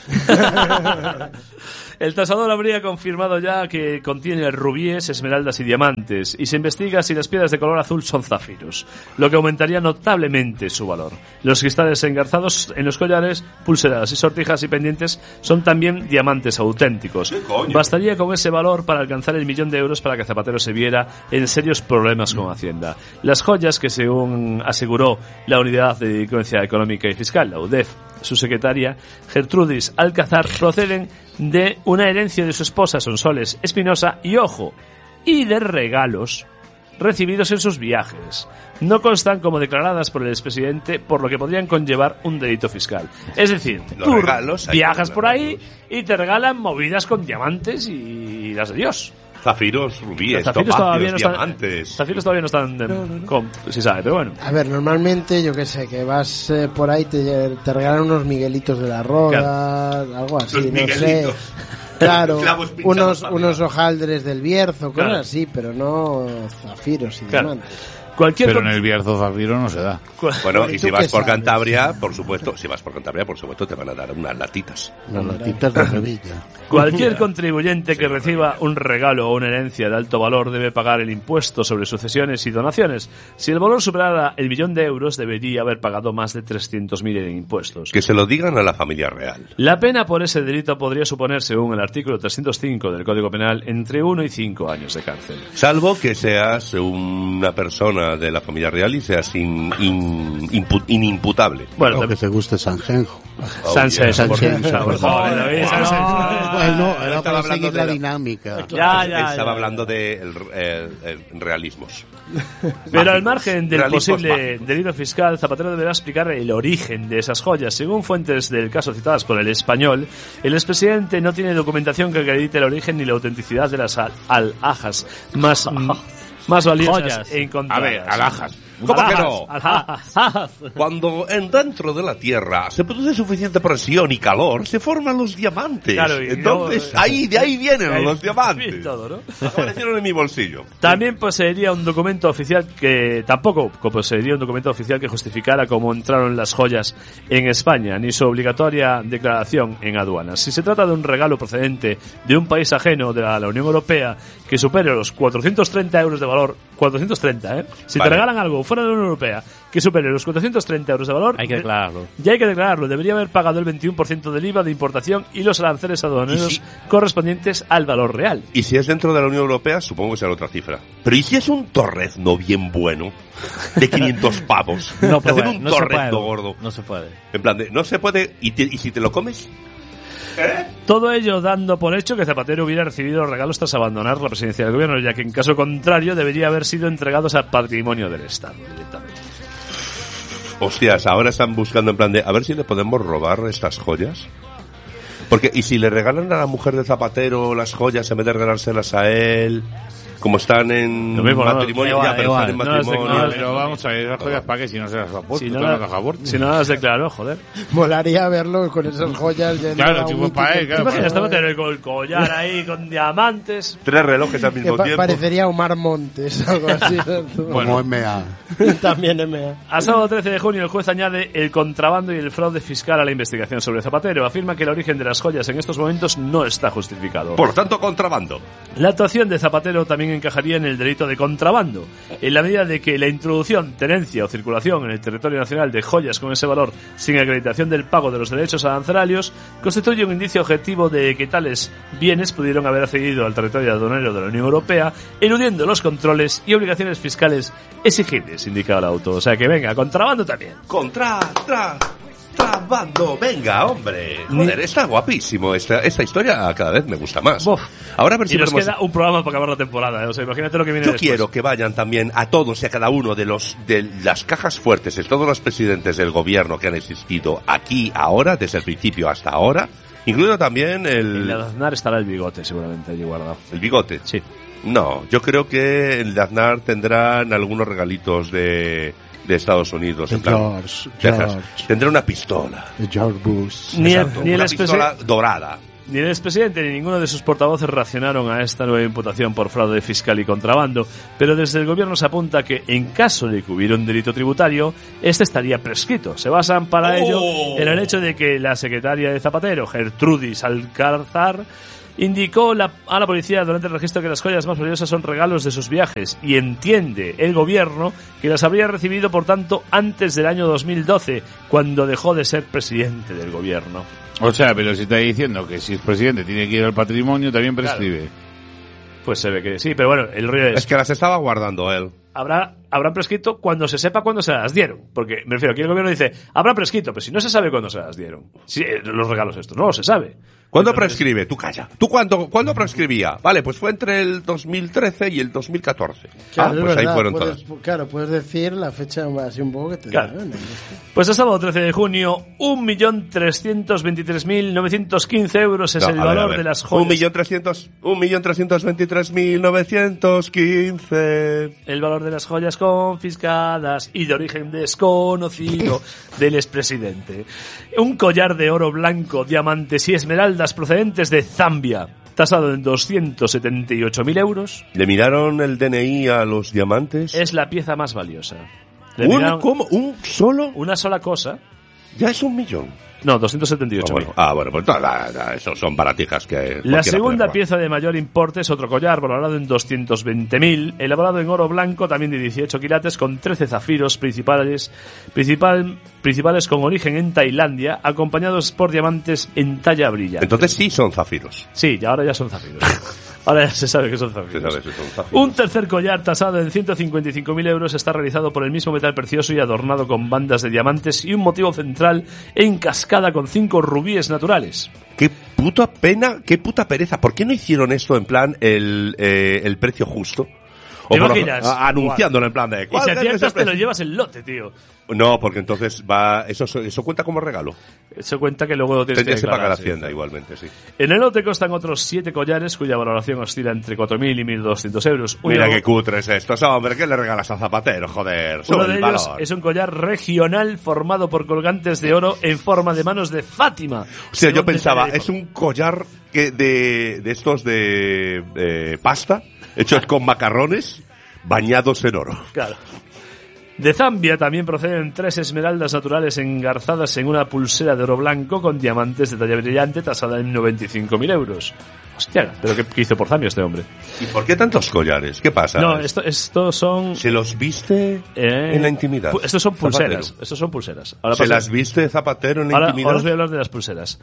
S4: El tasador habría confirmado ya que contiene rubíes, esmeraldas y diamantes, y se investiga si las piedras de color azul son zafiros, lo que aumentaría notablemente su valor. Los cristales engarzados en los collares, pulseras y sortijas y pendientes son también diamantes auténticos. Bastaría con ese valor para alcanzar el 1.000.000 de euros para que Zapatero se viera en serios problemas con Hacienda. Las joyas que, según aseguró la Unidad de Delincuencia Económica y Fiscal, la UDEF, su secretaria Gertrudis Alcázar, proceden de una herencia de su esposa Sonsoles Espinosa y de regalos recibidos en sus viajes. No constan como declaradas por el expresidente, por lo que podrían conllevar un delito fiscal. Es decir, tú viajas por ahí y te regalan movidas con diamantes y las de Dios.
S6: Zafiros, rubíes, diamantes.
S4: Zafiros todavía no están si sabe, pero bueno.
S7: A ver, normalmente, yo qué sé, que vas por ahí, te regalan unos Miguelitos de la Roda, algo así, no sé. Claro, unos hojaldres del Bierzo, cosas así, pero no zafiros y diamantes.
S8: Pero en el Bierzo zafiro no se da.
S6: Bueno, y si vas por Cantabria, por supuesto, te van a dar unas latitas.
S9: Unas latitas de Revilla.
S4: Cualquier contribuyente que reciba un regalo o una herencia de alto valor debe pagar el impuesto sobre sucesiones y donaciones. Si el valor superara el 1.000.000 de euros, debería haber pagado más de 300.000 en impuestos.
S6: Que se lo digan a la familia real.
S4: La pena por ese delito podría suponer, según el artículo 305 del Código Penal, entre 1 y 5 años de cárcel.
S6: Salvo que seas una persona de la familia real y seas inimputable.
S9: Bueno, que te guste Sanjenjo.
S6: Bueno,
S9: era para seguir la dinámica.
S6: Estaba hablando de realismos.
S4: Pero al margen del posible delito fiscal, Zapatero deberá explicar el origen de esas joyas. Según fuentes del caso citadas por El Español, el expresidente no tiene documentación que acredite el origen ni la autenticidad de las alhajas más valiosas e encontradas.
S8: A ver, alhajas.
S6: ¿Cómo que no? Cuando dentro de la Tierra se produce suficiente presión y calor, se forman los diamantes. Claro, entonces, de ahí vienen los diamantes. Todo, ¿no? Aparecieron en mi bolsillo.
S4: También poseería un documento oficial que justificara cómo entraron las joyas en España, ni su obligatoria declaración en aduanas. Si se trata de un regalo procedente de un país ajeno de la Unión Europea que supere los 430 euros de valor, 430, Si te regalan algo fuera de la Unión Europea que supere los 430 euros de valor,
S5: hay que declararlo.
S4: Ya hay que declararlo. Debería haber pagado el 21% del IVA de importación y los aranceles aduaneros correspondientes al valor real.
S6: Y si es dentro de la Unión Europea, supongo que será otra cifra. Pero ¿y si es un torrezno bien bueno de 500 pavos?
S5: No,
S6: te hacen un torrezno gordo.
S5: No se puede.
S6: En plan de, no se puede, y si te lo comes...
S4: Todo ello dando por hecho que Zapatero hubiera recibido los regalos tras abandonar la presidencia del gobierno, ya que en caso contrario debería haber sido entregados al patrimonio del Estado directamente.
S6: Hostias, ahora están buscando en plan de a ver si le podemos robar estas joyas. Porque, ¿y si le regalan a la mujer de Zapatero las joyas en vez de regalárselas a él? Como están en matrimonio, están en matrimonio.
S8: Pero vamos a ver, las joyas para qué si no se las ha puesto,
S4: si no las declaró, joder.
S7: Molaría verlo con esas joyas.
S8: Claro, tipo para él, claro.
S4: Imagínate Zapatero con el collar ahí, con diamantes.
S6: 3 relojes al mismo tiempo.
S7: Parecería Omar Montes, algo así.
S9: Como MA.
S7: También MA.
S4: A sábado 13 de junio el juez añade el contrabando y el fraude fiscal a la investigación sobre Zapatero. Afirma que el origen de las joyas en estos momentos no está justificado.
S6: Por tanto, contrabando.
S4: La actuación de Zapatero también encajaría en el delito de contrabando, en la medida de que la introducción, tenencia o circulación en el territorio nacional de joyas con ese valor sin acreditación del pago de los derechos arancelarios constituye un indicio objetivo de que tales bienes pudieron haber accedido al territorio aduanero de la Unión Europea eludiendo los controles y obligaciones fiscales exigibles, indica el auto. O sea que venga, contrabando también.
S6: Contrabando, venga, hombre. Joder, está guapísimo. Esta historia cada vez me gusta más. Ahora a ver si
S4: nos queda un programa para acabar la temporada. O sea, imagínate lo que viene después.
S6: Yo quiero que vayan también a todos y a cada uno de las cajas fuertes, de todos los presidentes del gobierno que han existido aquí ahora, desde el principio hasta ahora, incluido también
S4: el Aznar estará el bigote, seguramente allí guardado.
S6: ¿El bigote?
S4: Sí.
S6: No, yo creo que en Aznar tendrán algunos regalitos de Estados Unidos.
S9: De
S6: en plan,
S9: George.
S6: Tendrá una pistola.
S9: De George Bush.
S3: Ni
S6: Una pistola dorada.
S3: Ni el expresidente ni ninguno de sus portavoces reaccionaron a esta nueva imputación por fraude fiscal y contrabando, pero desde el gobierno se apunta que en caso de que hubiera un delito tributario, este estaría prescrito. Se basan para ello en el hecho de que la secretaria de Zapatero, Gertrudis Alcázar, indicó a la policía durante el registro que las joyas más valiosas son regalos de sus viajes y entiende el gobierno que las habría recibido, por tanto, antes del año 2012, cuando dejó de ser presidente del gobierno.
S8: O sea, pero si está diciendo que si es presidente tiene que ir al patrimonio, también prescribe.
S3: Claro. Pues se ve que sí, pero bueno, el rollo
S6: es que las estaba guardando él.
S3: Habrán prescrito cuando se sepa cuándo se las dieron. Porque, me refiero, aquí el gobierno dice, habrán prescrito, pero si no se sabe cuándo se las dieron. Si, los regalos estos, no se sabe.
S6: ¿Cuándo prescribe? Tú calla. ¿Tú cuándo prescribía? Vale, pues fue entre el 2013 y el 2014.
S7: Claro,
S6: pues ahí fueron
S7: todas.
S6: todas.
S7: Claro, puedes decir la fecha así un poco que te da.
S3: Pues el sábado 13 de junio, 1.323.915 euros es el valor de las joyas.
S6: 1.323.915.
S3: El valor de las joyas confiscadas y de origen desconocido del expresidente. Un collar de oro blanco, diamantes y esmeraldas procedentes de Zambia, tasado en 278.000 euros.
S6: ¿Le miraron el DNI a los diamantes?
S3: Es la pieza más valiosa.
S6: ¿Cómo? ¿Un solo?
S3: Una sola cosa.
S6: Ya es 1 millón.
S3: No, 278.000.
S6: Bueno, pues esos son baratijas que...
S3: La segunda pieza de mayor importe es otro collar valorado en 220.000, elaborado en oro blanco, también de 18 quilates, con 13 zafiros principales con origen en Tailandia, acompañados por diamantes en talla brillante.
S6: Entonces sí son zafiros.
S3: Sí, ahora ya son zafiros. Ahora ya se sabe que son zafiros. Un tercer collar tasado en 155.000 euros está realizado por el mismo metal precioso y adornado con bandas de diamantes y un motivo central en cascada con 5 rubíes naturales.
S6: Qué puta pena, qué puta pereza. ¿Por qué no hicieron esto en plan el precio justo?
S3: ¿Te imaginas?
S6: Anunciándolo en plan de...
S3: Y si aciertas te lo llevas el lote, tío.
S6: No, porque entonces eso cuenta como regalo.
S3: Eso cuenta que luego
S6: tendrías que pagar Hacienda igualmente, sí.
S3: En el lote costan otros 7 collares cuya valoración oscila entre 4.000 y 1.200 euros.
S6: Mira qué cutres estos, hombre, ¿qué le regalas a Zapatero, joder?
S3: Uno de ellos es un collar regional formado por colgantes de oro en forma de manos de Fátima.
S6: O sea, yo pensaba, es un collar de estos de pasta, hechos con macarrones bañados en oro.
S3: Claro. De Zambia también proceden 3 esmeraldas naturales engarzadas en una pulsera de oro blanco con diamantes de talla brillante tasada en 95.000 euros. Hostia, ¿pero qué hizo por Zambia este hombre?
S6: ¿Y por qué tantos collares? ¿Qué pasa?
S3: No, estos son...
S6: ¿Se los viste en la intimidad?
S3: Estos son pulseras. Zapatero. Estos son pulseras.
S6: Ahora ¿Se las viste Zapatero en la intimidad?
S3: Ahora os voy a hablar de las pulseras.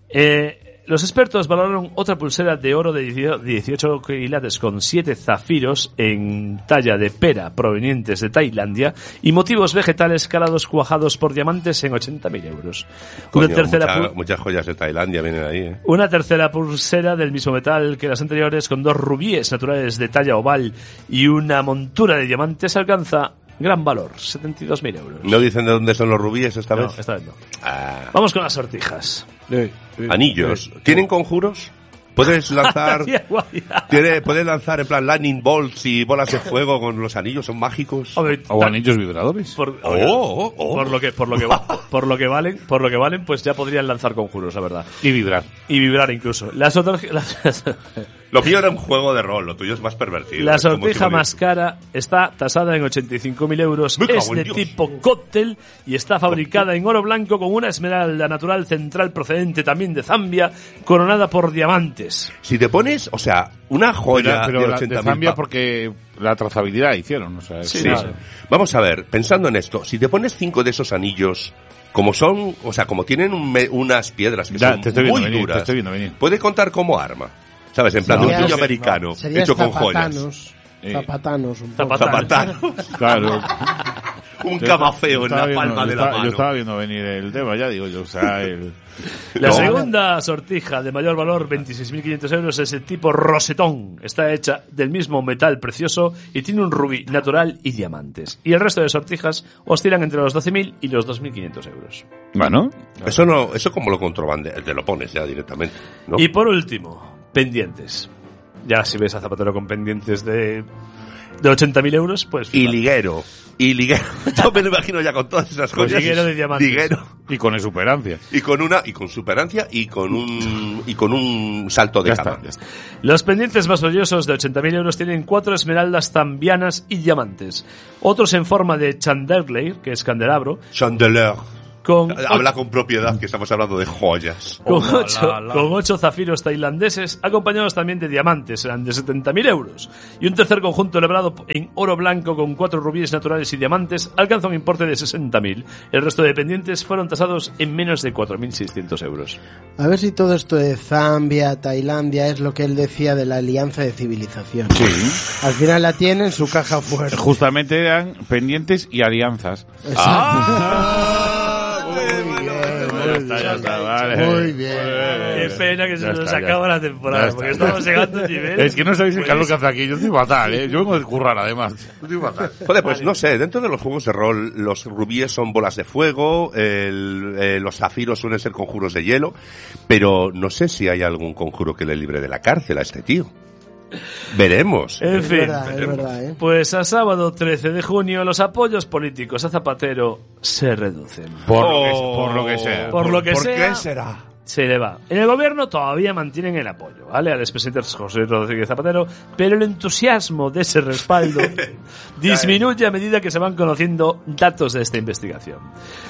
S3: Los expertos valoraron otra pulsera de oro de 18 quilates con 7 zafiros en talla de pera provenientes de Tailandia y motivos vegetales calados cuajados por diamantes en 80.000 euros.
S6: Coño, muchas joyas de Tailandia vienen ahí, ¿eh?
S3: Una tercera pulsera del mismo metal que las anteriores, con 2 rubíes naturales de talla oval y una montura de diamantes, alcanza gran valor, 72.000 euros.
S6: ¿No dicen de dónde son los rubíes esta vez?
S3: No, esta vez no. Vamos con las sortijas.
S6: Anillos. ¿Tienen conjuros? ¿Puedes lanzar puedes lanzar en plan lightning bolts y bolas de fuego con los anillos? ¿Son mágicos?
S8: ¿O anillos vibradores?
S3: Por lo que valen, pues ya podrían lanzar conjuros, la verdad.
S8: Y vibrar incluso.
S6: Lo mío era un juego de rol, lo tuyo es más pervertido.
S3: La sortija más cara está tasada en 85.000 euros. Es de tipo cóctel y está fabricada en oro blanco con una esmeralda natural central procedente también de Zambia, coronada por diamantes.
S6: Si te pones, o sea, una joya
S8: pero
S6: de 80.000
S8: de Zambia porque la trazabilidad hicieron, o sea,
S6: sí. Vamos a ver, pensando en esto, si te pones 5 de esos anillos, como son, o sea, como tienen unas piedras que son muy duras, puede contar como arma. ¿Sabes? En plan de un puño americano hecho con joyas.
S7: Zapatanos.
S8: Claro.
S6: Un camafeo en la palma de la mano.
S8: Yo estaba viendo venir el tema, ya digo yo. O sea,
S3: La segunda sortija de mayor valor, 26.500 euros, es el tipo rosetón. Está hecha del mismo metal precioso y tiene un rubí natural y diamantes. Y el resto de sortijas oscilan entre los 12.000 y los 2.500 euros.
S8: Bueno.
S6: Eso como lo contrabande, te lo pones ya directamente, ¿no?
S3: Y por último, pendientes. Ya si ves a Zapatero con pendientes de 80.000 euros, pues...
S6: Y liguero. Yo me lo imagino ya con todas esas cosas.
S3: Liguero de diamantes.
S6: Liguero.
S8: Y con exuperancia.
S6: Y con superancia y con un salto de cama.
S8: Ya está.
S3: Los pendientes más valiosos de 80.000 euros tienen 4 esmeraldas zambianas y diamantes. Otros en forma de chandelier, que es candelabro.
S6: Chandelier. Habla
S3: con
S6: con propiedad, que estamos hablando de joyas.
S3: Con 8 zafiros tailandeses, acompañados también de diamantes, eran de 70.000 euros. Y un tercer conjunto labrado en oro blanco con 4 rubíes naturales y diamantes alcanza un importe de 60.000. El resto de pendientes fueron tasados en menos de 4.600 euros.
S7: A ver si todo esto de Zambia, Tailandia, es lo que él decía de la alianza de civilización.
S8: Sí.
S7: Al final la tiene en su caja fuerte.
S8: Justamente eran pendientes y alianzas. Ya está, vale.
S7: Muy bien.
S3: Qué pena que se nos acaba la temporada, porque estamos llegando a un nivel...
S8: Es que no sabéis el calor que hace aquí. Yo estoy fatal, ¿eh? Yo vengo de currar, además. Estoy fatal.
S6: Joder, pues no sé, dentro de los juegos de rol, los rubíes son bolas de fuego, los zafiros suelen ser conjuros de hielo, pero no sé si hay algún conjuro que le libre de la cárcel a este tío. Veremos.
S3: En fin,
S7: Es verdad, ¿eh?
S3: pues a sábado 13 de junio los apoyos políticos a Zapatero se reducen.
S8: Por lo que sea.
S3: Por lo que
S6: ¿Por
S3: sea,
S6: qué será?
S3: se le va. En el gobierno todavía mantienen el apoyo, ¿vale? Al expresidente José Rodríguez Zapatero, pero el entusiasmo de ese respaldo disminuye a medida que se van conociendo datos de esta investigación.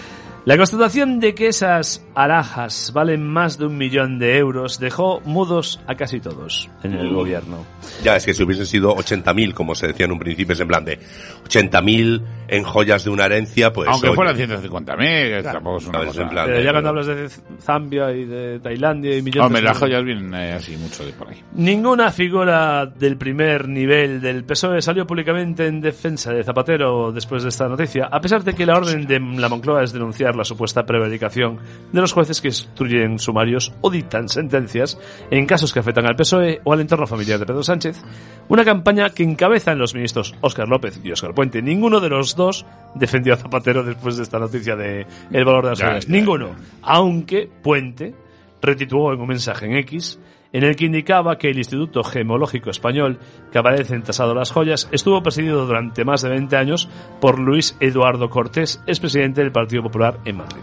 S3: La constatación de que esas alhajas valen más de 1 millón de euros dejó mudos a casi todos en el gobierno.
S6: Ya, es que si hubiesen sido 80.000, como se decía en un principio, es en plan de 80.000 en joyas de una herencia, pues...
S8: Aunque
S6: oye,
S8: fueran 150.000, tampoco es una
S6: es
S8: cosa...
S6: en plan
S3: Pero
S6: de-
S3: ya cuando hablas de Zambia y de Tailandia y millones
S8: Hombre,
S3: de...
S8: las joyas vienen así mucho de por ahí.
S3: Ninguna figura del primer nivel del PSOE salió públicamente en defensa de Zapatero después de esta noticia, a pesar de que la orden de la Moncloa es denunciar la supuesta prevaricación de los jueces que instruyen sumarios o dictan sentencias en casos que afectan al PSOE o al entorno familiar de Pedro Sánchez, una campaña que encabezan los ministros Óscar López y Óscar Puente. Ninguno de los dos defendió a Zapatero después de esta noticia de el valor de las joyas. Ninguno. Aunque Puente retituó en un mensaje en X en el que indicaba que el Instituto Gemológico Español, que aparece en tasado las joyas, estuvo presidido durante más de 20 años por Luis Eduardo Cortés, expresidente del Partido Popular en Madrid.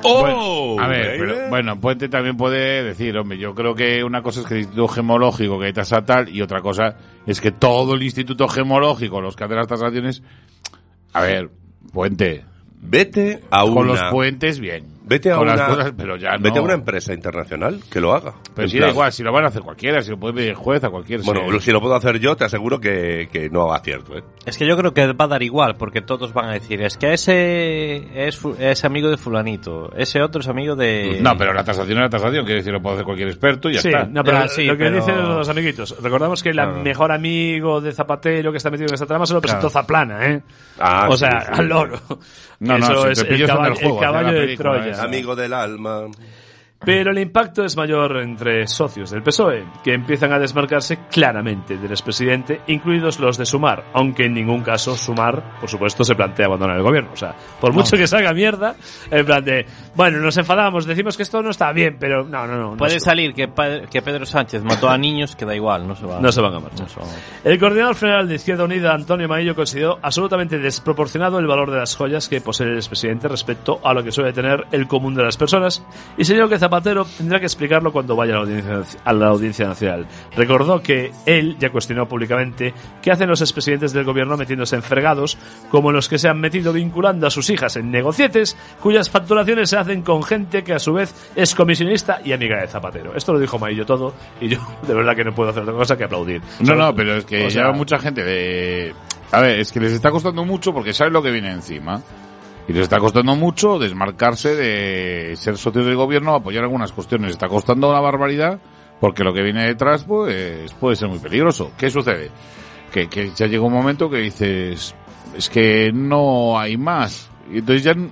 S6: ¡Oh!
S8: A ver, pero, bueno, Puente también puede decir, hombre, yo creo que una cosa es que el Instituto Gemológico que tasa tal y otra cosa es que todo el Instituto Gemológico, los que hacen las tasaciones... A ver, Puente...
S6: Vete a una...
S8: Con los puentes, bien.
S6: Vete a
S8: con
S6: una...
S8: las cosas, pero ya no.
S6: Vete a una empresa internacional que lo haga.
S8: Pero
S6: En
S8: si
S6: plan,
S8: da igual, si lo van a hacer cualquiera, si lo puede pedir el juez a cualquier...
S6: Bueno, si lo puedo hacer yo, te aseguro que no acierto, ¿eh?
S10: Es que yo creo que va a dar igual, porque todos van a decir, es que ese es amigo de fulanito, ese otro es amigo de...
S8: No, pero la tasación es la tasación, quiere decir, lo puede hacer cualquier experto y ya
S3: Sí,
S8: está.
S3: no, pero
S10: Sí,
S3: lo que
S10: pero-
S3: dicen los amiguitos. Recordamos que el mejor amigo de Zapatero que está metido en esta trama se lo presentó Zaplana, ¿eh?
S6: Ah,
S3: o
S6: sí,
S3: sea,
S6: sí.
S3: al loro.
S8: No, no,
S3: Eso
S8: si
S3: es
S8: te pillas en el juego,
S3: el caballo
S8: hacer la
S3: de
S8: película
S3: Troya.
S8: esa.
S6: Amigo del alma.
S3: Pero el impacto es mayor entre socios del PSOE, que empiezan a desmarcarse claramente del expresidente, incluidos los de Sumar, aunque en ningún caso Sumar, por supuesto, se plantea abandonar el gobierno. O sea, por mucho que salga mierda, en plan de, bueno, nos enfadamos, decimos que esto no está bien, pero no.
S10: Puede
S3: no
S10: salir que Pedro Sánchez mató a niños, que da igual, no se van
S3: a marchar. El coordinador general de Izquierda Unida, Antonio Maillo, consideró absolutamente desproporcionado el valor de las joyas que posee el expresidente respecto a lo que suele tener el común de las personas, y señaló que Zapatero tendrá que explicarlo cuando vaya a la Audiencia Nacional. Recordó que él ya cuestionó públicamente qué hacen los expresidentes del gobierno metiéndose en fregados como los que se han metido vinculando a sus hijas en negocietes cuyas facturaciones se hacen con gente que a su vez es comisionista y amiga de Zapatero. Esto lo dijo Maillo todo y yo de verdad que no puedo hacer otra cosa que aplaudir.
S8: No, pero es que
S3: o sea,
S8: ya mucha gente de... A ver, es que les está costando mucho porque saben lo que viene encima. Y les está costando mucho desmarcarse de ser socios del gobierno, apoyar algunas cuestiones. Les está costando una barbaridad porque lo que viene detrás pues puede ser muy peligroso. ¿Qué sucede? Que ya llega un momento que dices, es que no hay más. Y entonces ya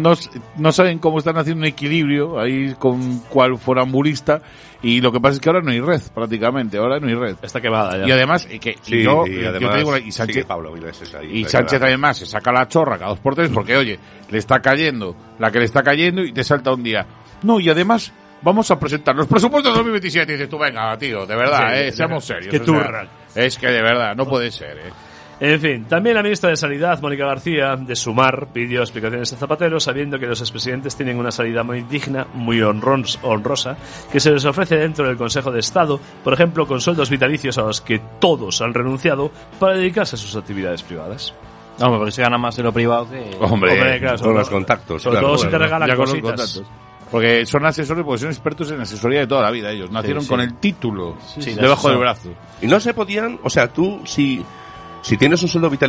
S8: no saben cómo están haciendo un equilibrio ahí con cual forambulista. Y lo que pasa es que ahora no hay red, prácticamente. Ahora no hay red.
S3: está quemada ya.
S8: Y además,
S6: Sí,
S8: yo
S6: y
S8: te
S6: además
S8: digo, y Sánchez,
S6: sigue Pablo Iglesias ahí.
S8: y Sánchez además se saca la chorra cada 2 por 3 porque, oye, le está cayendo la que le está cayendo y te salta un día. No, y además vamos a presentar los presupuestos de 2027. Y dices tú, venga, tío, de verdad, seamos serios. Es que de verdad, no puede ser,
S3: En fin, también la ministra de Sanidad, Mónica García, de Sumar, pidió explicaciones a Zapatero, sabiendo que los expresidentes tienen una salida muy digna, muy honrosa, que se les ofrece dentro del Consejo de Estado, por ejemplo, con sueldos vitalicios a los que todos han renunciado para dedicarse a sus actividades privadas.
S10: Hombre, porque se gana más en lo privado que...
S6: Hombre, claro, con los contactos.
S3: Sobre todo si te regalan cositas.
S8: Porque son asesores, porque son expertos en asesoría de toda la vida. Ellos nacieron con el título debajo del brazo.
S6: Y no se podían, o sea, tú, si tienes un sueldo vital